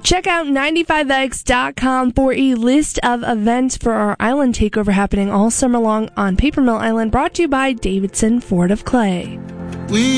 Check out 95x.com for a list of events for our island takeover happening all summer long on Paper Mill Island, brought to you by Davidson Ford of Clay.